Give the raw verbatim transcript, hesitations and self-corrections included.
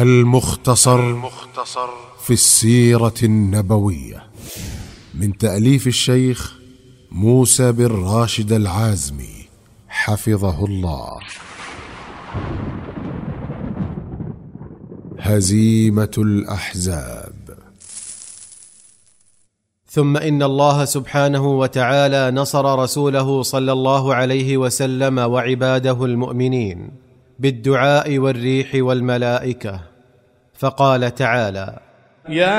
المختصر في السيرة النبوية من تأليف الشيخ موسى بن راشد العازمي حفظه الله. هزيمة الأحزاب. ثم إن الله سبحانه وتعالى نصر رسوله صلى الله عليه وسلم وعباده المؤمنين بالدعاء والريح والملائكة، فقال تعالى: يا